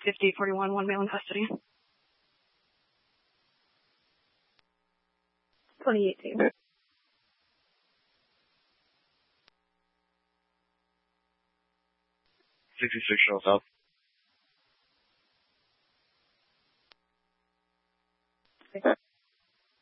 5041, one male in custody. 2018. 66 Shell South.